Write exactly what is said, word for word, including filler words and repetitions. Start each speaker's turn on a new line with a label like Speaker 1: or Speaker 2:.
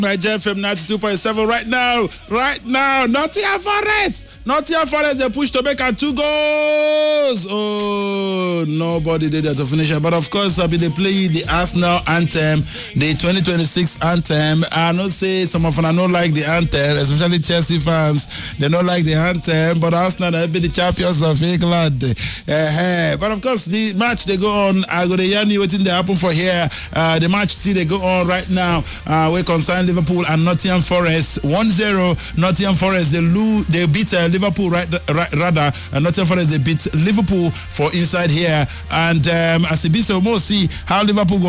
Speaker 1: Nigeria F M ninety-two point seven right now, right now. Nottingham Forest, Nottingham Forest. They push to make a two goals. Oh, nobody did that to finish it. But of course, I'll be they play the Arsenal anthem, the twenty twenty-six anthem. I know say some of them I don't like the anthem, especially Chelsea fans. They don't like the anthem, but Arsenal they be the champions of England. Uh-huh. But of course, the match they go on. I go to Yanni waiting they happen for here. Uh, the match see they go on right now. Uh, we concern Liverpool and Nottingham Forest one zero. Nottingham Forest they lose, they beat uh, Liverpool right, right rather. And Nottingham Forest they beat Liverpool for inside here. And um, as it be so, more see how Liverpool go